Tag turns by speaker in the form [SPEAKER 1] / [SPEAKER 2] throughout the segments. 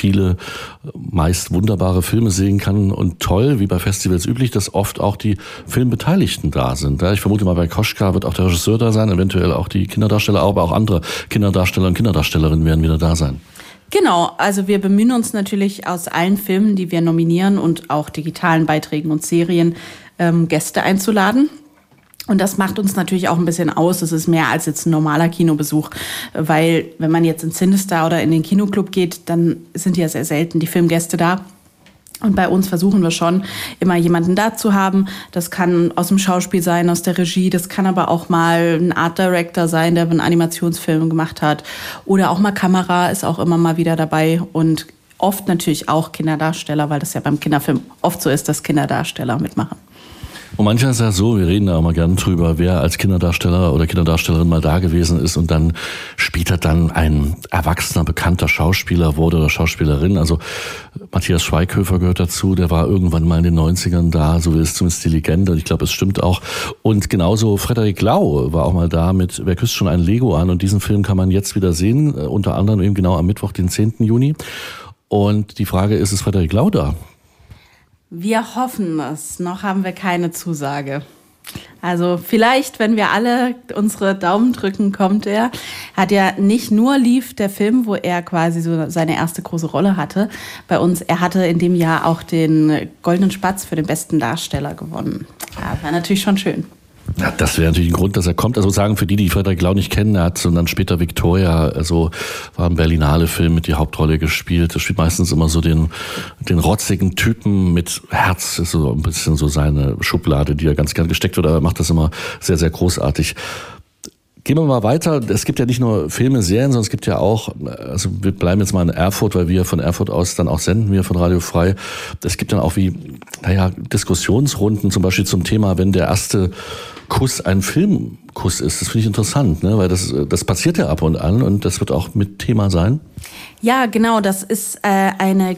[SPEAKER 1] viele, meist wunderbare Filme sehen kann und toll, wie bei Festivals üblich, dass oft auch die Filmbeteiligten da sind. Ich vermute mal, bei Koschka wird auch der Regisseur da sein, eventuell auch die Kinderdarsteller, aber auch andere Kinderdarsteller und Kinderdarstellerinnen werden wieder da sein.
[SPEAKER 2] Genau, also wir bemühen uns natürlich aus allen Filmen, die wir nominieren und auch digitalen Beiträgen und Serien, Gäste einzuladen. Und das macht uns natürlich auch ein bisschen aus. Es ist mehr als jetzt ein normaler Kinobesuch, weil wenn man jetzt ins Cinestar oder in den Kinoclub geht, dann sind ja sehr selten die Filmgäste da. Und bei uns versuchen wir schon, immer jemanden da zu haben. Das kann aus dem Schauspiel sein, aus der Regie. Das kann aber auch mal ein Art Director sein, der einen Animationsfilm gemacht hat. Oder auch mal Kamera ist auch immer mal wieder dabei. Und oft natürlich auch Kinderdarsteller, weil das ja beim Kinderfilm oft so ist, dass Kinderdarsteller mitmachen.
[SPEAKER 1] Und manchmal ist ja so, wir reden da auch mal gerne drüber, wer als Kinderdarsteller oder Kinderdarstellerin mal da gewesen ist und dann später dann ein erwachsener, bekannter Schauspieler wurde oder Schauspielerin. Also Matthias Schweighöfer gehört dazu, der war irgendwann mal in den 90ern da, so ist zumindest die Legende und ich glaube, es stimmt auch. Und genauso Frederik Lau war auch mal da mit Wer küsst schon ein Lego an und diesen Film kann man jetzt wieder sehen, unter anderem eben genau am Mittwoch, den 10. Juni. Und die Frage ist Frederik Lau da?
[SPEAKER 2] Wir hoffen es. Noch haben wir keine Zusage. Also vielleicht, wenn wir alle unsere Daumen drücken, kommt er. Hat ja nicht nur lief der Film, wo er quasi so seine erste große Rolle hatte bei uns. Er hatte in dem Jahr auch den Goldenen Spatz für den besten Darsteller gewonnen. Ja, war natürlich schon schön.
[SPEAKER 1] Ja, das wäre natürlich ein Grund, dass er kommt. Also sagen für die Frederik Lau nicht kennen, er hat und dann später Victoria, also war ein Berlinale-Film mit die Hauptrolle gespielt. Das spielt meistens immer so den rotzigen Typen mit Herz, ist so ein bisschen so seine Schublade, die er ganz gern gesteckt wird, aber er macht das immer sehr, sehr großartig. Gehen wir mal weiter. Es gibt ja nicht nur Filme, Serien, sondern es gibt ja auch, also wir bleiben jetzt mal in Erfurt, weil wir von Erfurt aus dann auch senden, wir von Radio Frei. Es gibt dann auch Diskussionsrunden, zum Beispiel zum Thema, wenn der erste Kuss ein Filmkuss ist. Das finde ich interessant, ne? Weil das passiert ja ab und an und das wird auch mit Thema sein.
[SPEAKER 2] Ja, genau. Das ist ein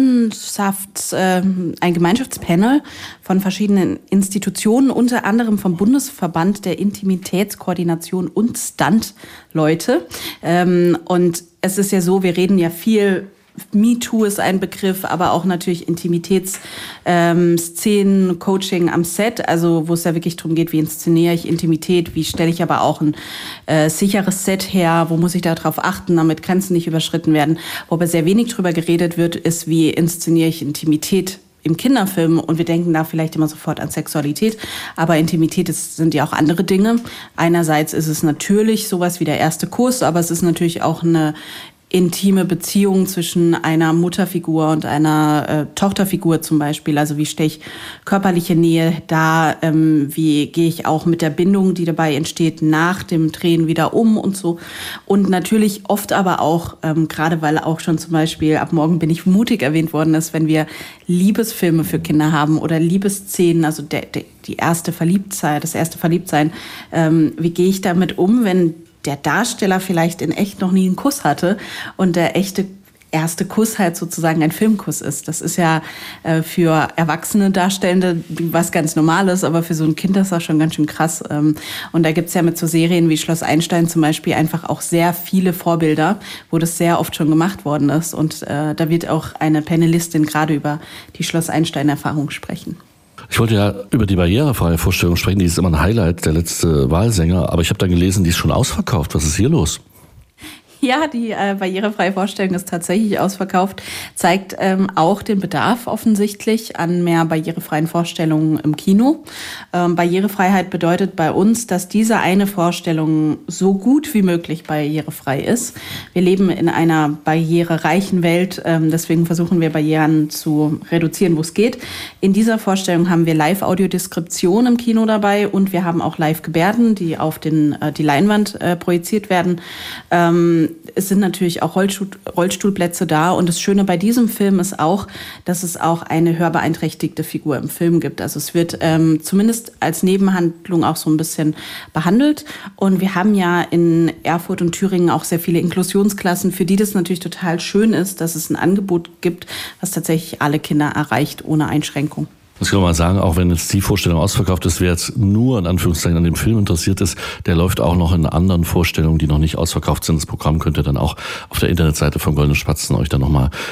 [SPEAKER 2] Gemeinschaftspanel von verschiedenen Institutionen, unter anderem vom Bundesverband der Intimitätskoordination und Stunt-Leute. Und es ist ja so, wir reden ja viel. MeToo ist ein Begriff, aber auch natürlich Intimitätsszenen, Coaching am Set, also wo es ja wirklich darum geht, wie inszeniere ich Intimität, wie stelle ich aber auch ein sicheres Set her, wo muss ich darauf achten, damit Grenzen nicht überschritten werden. Wobei sehr wenig drüber geredet wird, ist, wie inszeniere ich Intimität im Kinderfilm und wir denken da vielleicht immer sofort an Sexualität, aber Intimität sind ja auch andere Dinge. Einerseits ist es natürlich sowas wie der erste Kuss, aber es ist natürlich auch eine intime Beziehung zwischen einer Mutterfigur und einer Tochterfigur zum Beispiel. Also wie stelle ich körperliche Nähe da, wie gehe ich auch mit der Bindung, die dabei entsteht, nach dem Drehen wieder um und so. Und natürlich oft aber auch, gerade weil auch schon zum Beispiel Ab morgen bin ich mutig erwähnt worden ist, wenn wir Liebesfilme für Kinder haben oder Liebesszenen, also die erste Verliebtheit, das erste Verliebtsein. Wie gehe ich damit um, wenn der Darsteller vielleicht in echt noch nie einen Kuss hatte und der echte erste Kuss halt sozusagen ein Filmkuss ist. Das ist ja für erwachsene Darstellende was ganz Normales, aber für so ein Kind ist das schon ganz schön krass. Und da gibt's ja mit so Serien wie Schloss Einstein zum Beispiel einfach auch sehr viele Vorbilder, wo das sehr oft schon gemacht worden ist. Und da wird auch eine Panelistin gerade über die Schloss Einstein-Erfahrung sprechen.
[SPEAKER 1] Ich wollte ja über die barrierefreie Vorstellung sprechen, die ist immer ein Highlight, der letzte Wahlsänger, aber ich habe dann gelesen, die ist schon ausverkauft. Was ist hier los?
[SPEAKER 2] Ja, die barrierefreie Vorstellung ist tatsächlich ausverkauft, zeigt auch den Bedarf offensichtlich an mehr barrierefreien Vorstellungen im Kino. Barrierefreiheit bedeutet bei uns, dass diese eine Vorstellung so gut wie möglich barrierefrei ist. Wir leben in einer barrierereichen Welt, deswegen versuchen wir Barrieren zu reduzieren, wo es geht. In dieser Vorstellung haben wir Live-Audiodeskription im Kino dabei und wir haben auch Live-Gebärden, die auf die Leinwand projiziert werden. Es sind natürlich auch Rollstuhlplätze da und das Schöne bei diesem Film ist auch, dass es auch eine hörbeeinträchtigte Figur im Film gibt. Also es wird zumindest als Nebenhandlung auch so ein bisschen behandelt und wir haben ja in Erfurt und Thüringen auch sehr viele Inklusionsklassen, für die das natürlich total schön ist, dass es ein Angebot gibt, was tatsächlich alle Kinder erreicht, ohne Einschränkung.
[SPEAKER 1] Das kann man mal sagen, auch wenn jetzt die Vorstellung ausverkauft ist, wer jetzt nur in Anführungszeichen an dem Film interessiert ist, der läuft auch noch in anderen Vorstellungen, die noch nicht ausverkauft sind. Das Programm könnt ihr dann auch auf der Internetseite vom Goldenen Spatzen euch dann nochmal